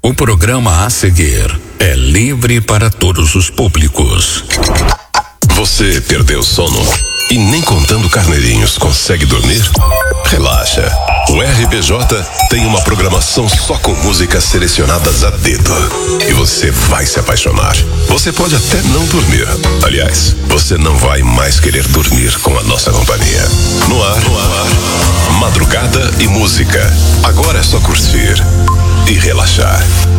O programa a seguir é livre para todos os públicos. Você perdeu o sono e nem contando carneirinhos consegue dormir? Relaxa. O RBJ tem uma programação só com músicas selecionadas a dedo. E você vai se apaixonar. Você pode até não dormir. Aliás, você não vai mais querer dormir com a nossa companhia. No ar, madrugada e música. Agora é só curtir e relaxar.